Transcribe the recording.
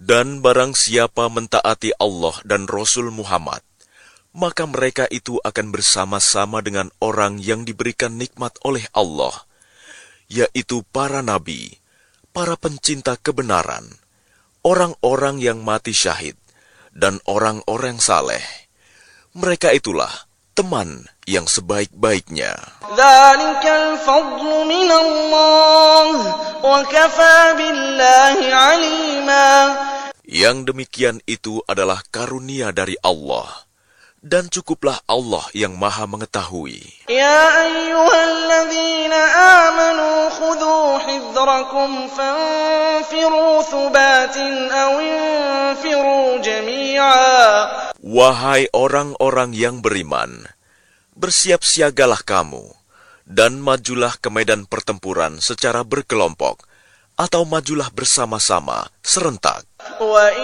Dan barang siapa mentaati Allah dan Rasul Muhammad, maka mereka itu akan bersama-sama dengan orang yang diberikan nikmat oleh Allah, yaitu para nabi, para pencinta kebenaran, orang-orang yang mati syahid, dan orang-orang saleh. Mereka itulah teman yang sebaik-baiknya. Dzalikal fadlu minallah wa kafaa billahi alima. Yang demikian itu adalah karunia dari Allah, dan cukuplah Allah yang Maha mengetahui. Ya ayyuhalladzina amanu khudhu hidrakum fanfiru thubatin aw infiru jami'a. Wahai orang-orang yang beriman, bersiap siagalah kamu, dan majulah ke medan pertempuran secara berkelompok, atau majulah bersama-sama serentak.